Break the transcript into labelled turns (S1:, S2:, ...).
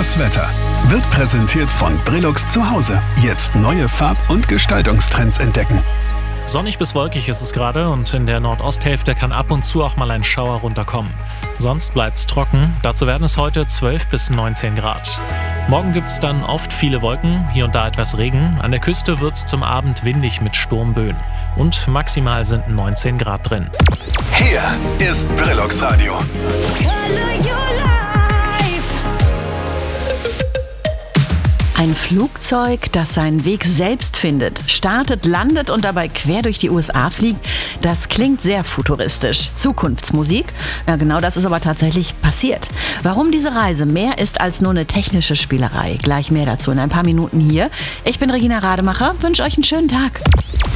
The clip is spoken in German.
S1: Das Wetter wird präsentiert von Brillux zu Hause. Jetzt neue Farb- und Gestaltungstrends entdecken.
S2: Sonnig bis wolkig ist es gerade und in der Nordosthälfte kann ab und zu auch mal ein Schauer runterkommen. Sonst bleibt's trocken, dazu werden es heute 12 bis 19 Grad. Morgen gibt's dann oft viele Wolken, hier und da etwas Regen. An der Küste wird's zum Abend windig mit Sturmböen. Und maximal sind 19 Grad drin.
S1: Hier ist Brillux Radio.
S3: Ein Flugzeug, das seinen Weg selbst findet, startet, landet und dabei quer durch die USA fliegt, das klingt sehr futuristisch. Zukunftsmusik? Ja, genau das ist aber tatsächlich passiert. Warum diese Reise mehr ist als nur eine technische Spielerei? Gleich mehr dazu in ein paar Minuten hier. Ich bin Regina Rademacher, wünsche euch einen schönen Tag.